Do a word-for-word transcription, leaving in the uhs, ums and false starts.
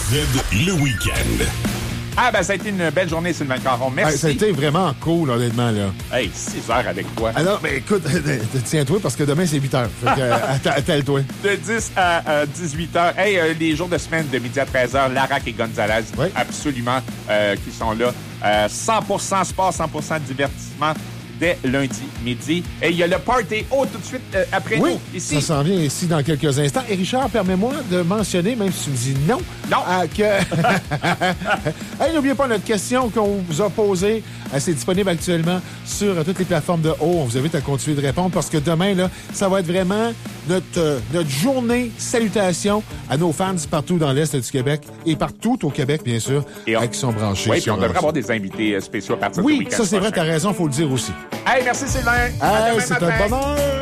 Fred, le week-end. Ah, ben, ça a été une belle journée, Sylvain Caron. Merci. Hey, ça a été vraiment cool, honnêtement, là. Hey, six heures avec toi. Alors, ben, écoute, tiens-toi, parce que demain, c'est huit heures. Fait que, euh, attelle-toi. De dix à euh, dix-huit heures. Hey, euh, les jours de semaine, de midi à treize heures, Larac et Gonzalez, oui. absolument, euh, qui sont là. Euh, cent pour cent sport, cent pour cent divertissement. Dès lundi midi. Et il y a le party haut tout de suite euh, après oui, nous, ici. Ça s'en vient ici dans quelques instants. Et Richard, permets-moi de mentionner, même si tu me dis non, non. Euh, que... hey, n'oubliez pas notre question qu'on vous a posée. Euh, c'est disponible actuellement sur euh, toutes les plateformes de haut. On vous invite à continuer de répondre parce que demain, là, ça va être vraiment notre, euh, notre journée salutations à nos fans partout dans l'Est du Québec et partout au Québec, bien sûr, et on... euh, qui sont branchés. Oui, sur, puis on devrait euh, avoir des invités spéciaux à partir oui, du week-end. Oui, ça c'est prochain. vrai, t'as raison, faut le dire aussi. Hey, merci Sylvain. Hey, c'est un bonheur.